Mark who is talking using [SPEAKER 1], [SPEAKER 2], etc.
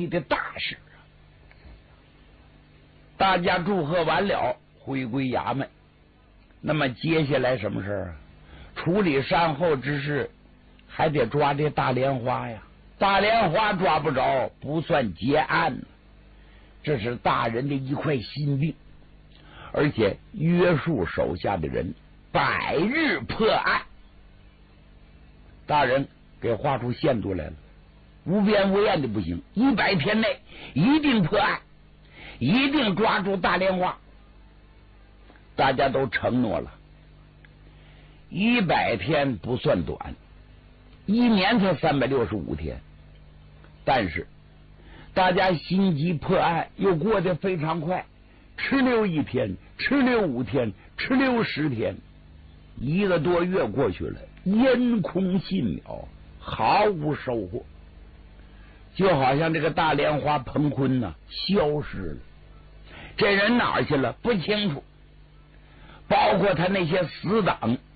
[SPEAKER 1] 地的大事。大家祝贺完了，回归衙门。那么接下来什么事啊？处理善后之事，还得抓这大莲花呀。大莲花抓不着，不算结案，这是大人的一块心病，而且约束手下的人，100日破案。大人给画出限度来了，无边无沿的不行，100天内一定破案，一定抓住大莲花。大家都承诺了，100天不算短，1年才365天，但是大家心急破案又过得非常快，哧溜1天，哧溜5天，哧溜10天，1个多月过去了，烟空信了，毫无收获，就好像这个大莲花彭坤呢消失了，这人哪儿去了不清楚，包括他那些死党